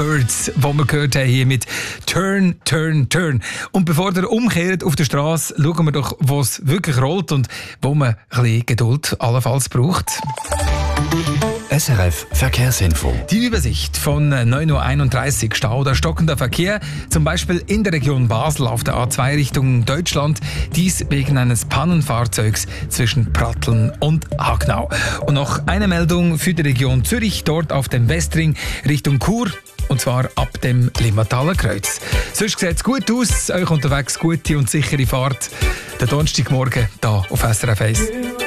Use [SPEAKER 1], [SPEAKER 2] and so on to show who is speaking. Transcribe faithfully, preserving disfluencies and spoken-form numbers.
[SPEAKER 1] Birds, die wir gehört haben hier mit Turn, Turn, Turn. Und bevor ihr umkehrt auf der Straße, schauen wir doch, wo es wirklich rollt und wo man ein bisschen Geduld allenfalls braucht.
[SPEAKER 2] S R F Verkehrsinfo.
[SPEAKER 1] Die Übersicht von neun Uhr einunddreißig, Stau oder stockender Verkehr, zum Beispiel in der Region Basel auf der A zwei Richtung Deutschland, dies wegen eines Pannenfahrzeugs zwischen Pratteln und Hagnau. Und noch eine Meldung für die Region Zürich, dort auf dem Westring Richtung Chur, und zwar ab dem Limmataler Kreuz. Sonst sieht es gut aus, euch unterwegs gute und sichere Fahrt. Der Donnerstagmorgen hier auf S R F eins.